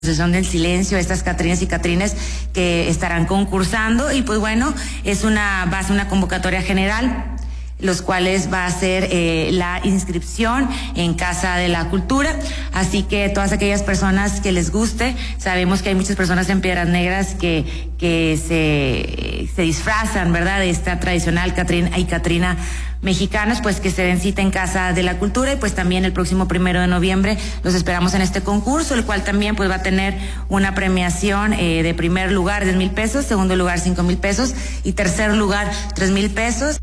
Asociación del Silencio, estas Catrinas y Catrines que estarán concursando, y pues bueno, va a ser una convocatoria general, los cuales va a ser la inscripción en Casa de la Cultura, así que todas aquellas personas que les guste, sabemos que hay muchas personas en Piedras Negras que se disfrazan, ¿verdad?, de esta tradicional Catrina y Catrina mexicanos, pues que se den cita en Casa de la Cultura, y pues también el próximo 1 de noviembre los esperamos en este concurso, el cual también pues va a tener una premiación de primer lugar 10,000 pesos, segundo lugar 5,000 pesos y tercer lugar 3,000 pesos.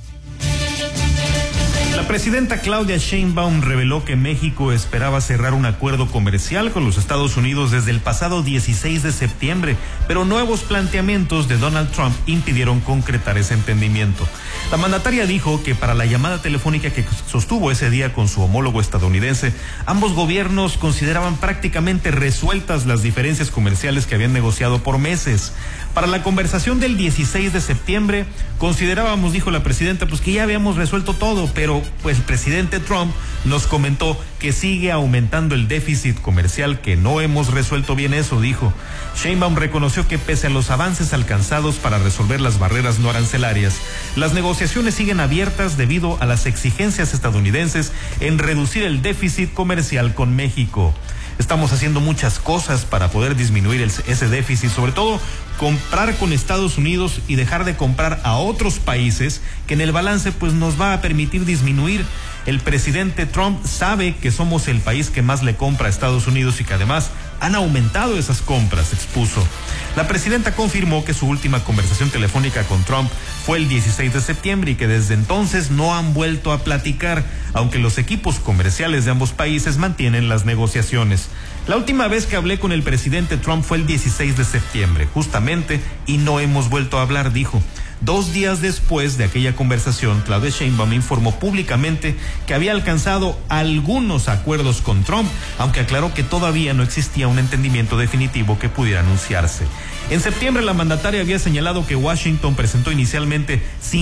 La presidenta Claudia Sheinbaum reveló que México esperaba cerrar un acuerdo comercial con los Estados Unidos desde el pasado 16 de septiembre, pero nuevos planteamientos de Donald Trump impidieron concretar ese entendimiento. La mandataria dijo que para la llamada telefónica que sostuvo ese día con su homólogo estadounidense, ambos gobiernos consideraban prácticamente resueltas las diferencias comerciales que habían negociado por meses. Para la conversación del 16 de septiembre, considerábamos, dijo la presidenta, pues que ya habíamos resuelto todo, pero pues el presidente Trump nos comentó que sigue aumentando el déficit comercial, que no hemos resuelto bien eso, dijo. Sheinbaum reconoció que pese a los avances alcanzados para resolver las barreras no arancelarias, las negociaciones siguen abiertas debido a las exigencias estadounidenses en reducir el déficit comercial con México. Estamos haciendo muchas cosas para poder disminuir ese déficit, sobre todo comprar con Estados Unidos y dejar de comprar a otros países, que en el balance pues nos va a permitir disminuir. El presidente Trump sabe que somos el país que más le compra a Estados Unidos y que además han aumentado esas compras, expuso. La presidenta confirmó que su última conversación telefónica con Trump fue el 16 de septiembre y que desde entonces no han vuelto a platicar, aunque los equipos comerciales de ambos países mantienen las negociaciones. La última vez que hablé con el presidente Trump fue el 16 de septiembre, justamente, y no hemos vuelto a hablar, dijo. 2 días después de aquella conversación, Claudia Sheinbaum informó públicamente que había alcanzado algunos acuerdos con Trump, aunque aclaró que todavía no existía un entendimiento definitivo que pudiera anunciarse. En septiembre, la mandataria había señalado que Washington presentó inicialmente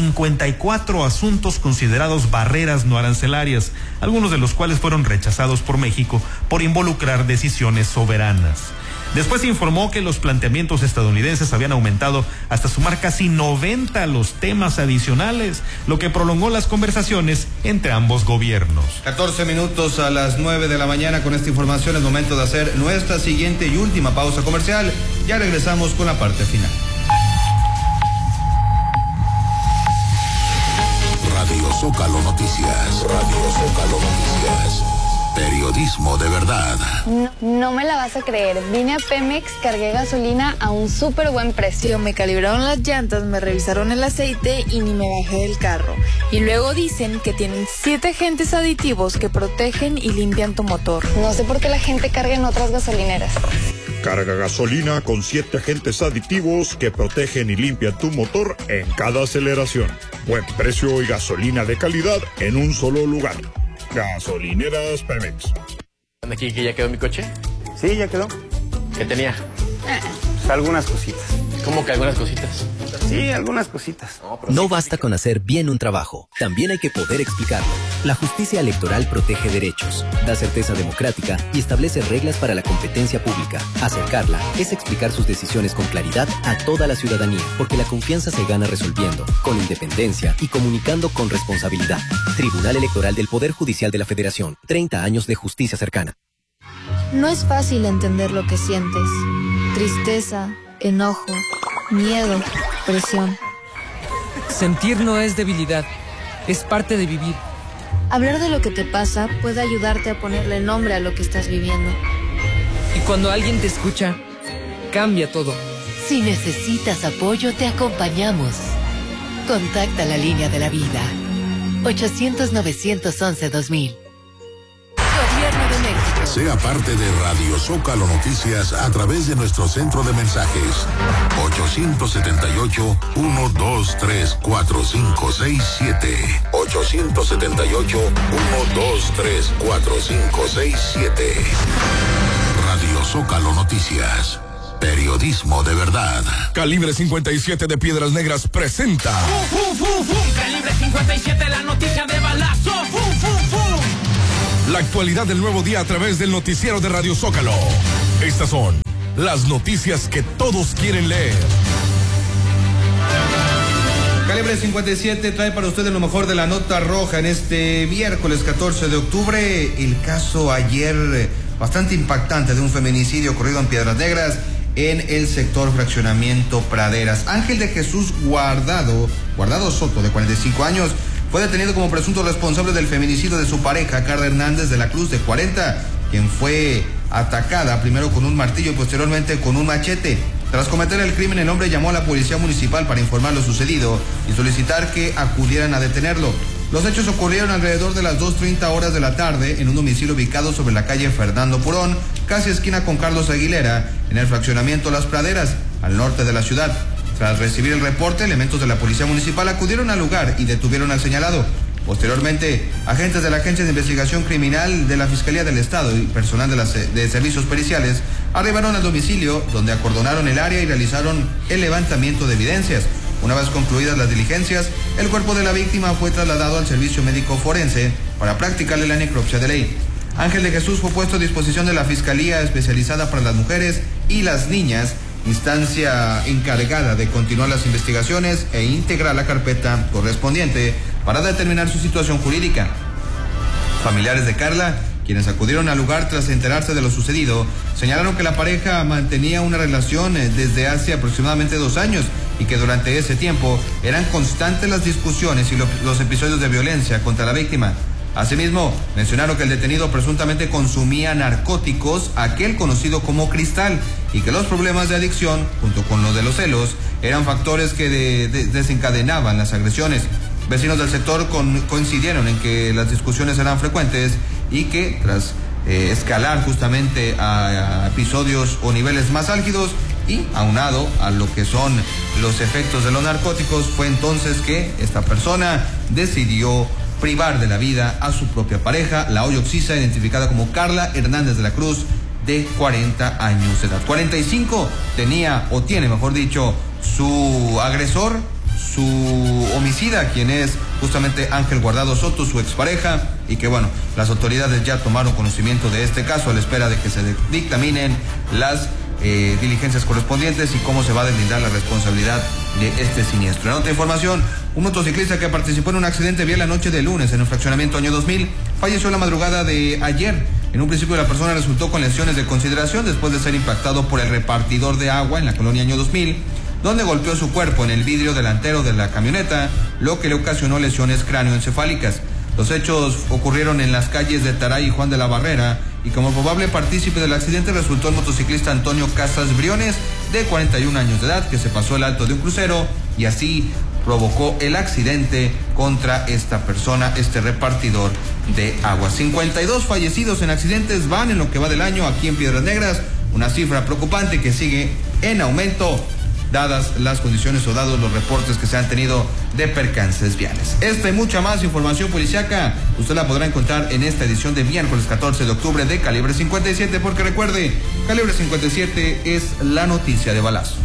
54 asuntos considerados barreras no arancelarias, algunos de los cuales fueron rechazados por México por involucrar decisiones soberanas. Después informó que los planteamientos estadounidenses habían aumentado hasta sumar casi 90 los temas adicionales, lo que prolongó las conversaciones entre ambos gobiernos. 14 minutos a las 9 de la mañana. Con esta información es momento de hacer nuestra siguiente y última pausa comercial. Ya regresamos con la parte final. Radio Zócalo Noticias. Radio Zócalo Noticias. Periodismo de verdad. No me la vas a creer. Vine a Pemex, cargué gasolina a un súper buen precio. Me calibraron las llantas, me revisaron el aceite y ni me bajé del carro. Y luego dicen que tienen 7 agentes aditivos que protegen y limpian tu motor. No sé por qué la gente carga en otras gasolineras. Carga gasolina con 7 agentes aditivos que protegen y limpian tu motor en cada aceleración. Buen precio y gasolina de calidad en un solo lugar. Gasolineras Pemex. ¿Aquí que ya quedó mi coche? Sí, ya quedó. ¿Qué tenía? Pues algunas cositas. ¿Cómo que algunas cositas? Sí, algunas cositas. No basta con hacer bien un trabajo, también hay que poder explicarlo. La justicia electoral protege derechos, da certeza democrática y establece reglas para la competencia pública. Acercarla es explicar sus decisiones con claridad a toda la ciudadanía, porque la confianza se gana resolviendo, con independencia y comunicando con responsabilidad. Tribunal Electoral del Poder Judicial de la Federación. 30 años de justicia cercana. No es fácil entender lo que sientes. Tristeza, enojo, miedo, presión. Sentir no es debilidad, es parte de vivir. Hablar de lo que te pasa puede ayudarte a ponerle nombre a lo que estás viviendo. Y cuando alguien te escucha, cambia todo. Si necesitas apoyo, te acompañamos. Contacta la línea de la vida. 800-911-2000. Gobierno de México. Sea parte de Radio Zócalo Noticias a través de nuestro centro de mensajes 878-123-4567. 878-123-4567. Radio Zócalo Noticias. Periodismo de verdad. Calibre 57 de Piedras Negras presenta. Calibre 57, la noticia de balazo. La actualidad del nuevo día a través del noticiero de Radio Zócalo. Estas son las noticias que todos quieren leer. Calibre 57 trae para ustedes lo mejor de la nota roja en este miércoles 14 de octubre. El caso ayer bastante impactante de un feminicidio ocurrido en Piedras Negras, en el sector Fraccionamiento Praderas. Ángel de Jesús Guardado Soto, de 45 años, fue detenido como presunto responsable del feminicidio de su pareja, Carla Hernández de la Cruz, de 40, quien fue atacada primero con un martillo y posteriormente con un machete. Tras cometer el crimen, el hombre llamó a la policía municipal para informar lo sucedido y solicitar que acudieran a detenerlo. Los hechos ocurrieron alrededor de las 2:30 horas de la tarde en un domicilio ubicado sobre la calle Fernando Purón, casi esquina con Carlos Aguilera, en el fraccionamiento Las Praderas, al norte de la ciudad. Tras recibir el reporte, elementos de la policía municipal acudieron al lugar y detuvieron al señalado. Posteriormente, agentes de la Agencia de Investigación Criminal de la Fiscalía del Estado y personal de servicios periciales arribaron al domicilio, donde acordonaron el área y realizaron el levantamiento de evidencias. Una vez concluidas las diligencias, el cuerpo de la víctima fue trasladado al servicio médico forense para practicarle la necropsia de ley. Ángel de Jesús fue puesto a disposición de la Fiscalía Especializada para las Mujeres y las Niñas, instancia encargada de continuar las investigaciones e integrar la carpeta correspondiente para determinar su situación jurídica. Familiares de Carla, quienes acudieron al lugar tras enterarse de lo sucedido, señalaron que la pareja mantenía una relación desde hace aproximadamente 2 años y que durante ese tiempo eran constantes las discusiones y los episodios de violencia contra la víctima. Asimismo, mencionaron que el detenido presuntamente consumía narcóticos, aquel conocido como cristal, y que los problemas de adicción, junto con los de los celos, eran factores que desencadenaban las agresiones. Vecinos del sector coincidieron en que las discusiones eran frecuentes y que tras escalar justamente a episodios o niveles más álgidos y aunado a lo que son los efectos de los narcóticos, fue entonces que esta persona decidió privar de la vida a su propia pareja, la hoy occisa, identificada como Carla Hernández de la Cruz, de 40 años de edad. 45 tiene, mejor dicho, su agresor, su homicida, quien es justamente Ángel Guardado Soto, su expareja, y que bueno, las autoridades ya tomaron conocimiento de este caso a la espera de que se dictaminen las diligencias correspondientes y cómo se va a deslindar la responsabilidad de este siniestro. En otra información, un motociclista que participó en un accidente vial la noche de lunes en el fraccionamiento Año 2000 falleció la madrugada de ayer. En un principio la persona resultó con lesiones de consideración después de ser impactado por el repartidor de agua en la colonia Año 2000, donde golpeó su cuerpo en el vidrio delantero de la camioneta, lo que le ocasionó lesiones cráneoencefálicas. Los hechos ocurrieron en las calles de Taray y Juan de la Barrera, y como probable partícipe del accidente resultó el motociclista Antonio Casas Briones, de 41 años de edad, que se pasó el alto de un crucero y así provocó el accidente contra esta persona, este repartidor de agua. 52 fallecidos en accidentes van en lo que va del año aquí en Piedras Negras, una cifra preocupante que sigue en aumento, dadas las condiciones o dados los reportes que se han tenido de percances viales. Esta y mucha más información policiaca usted la podrá encontrar en esta edición de miércoles 14 de octubre de Calibre 57, porque recuerde, Calibre 57 es la noticia de balazo.